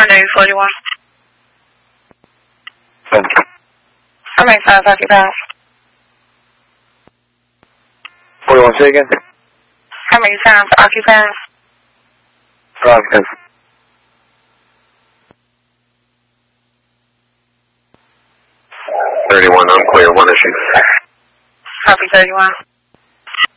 Monday 41. Thank you. How many times occupied? 41, say again? How many times occupied? Yes. 31, unclear, 1 issue. Copy 31.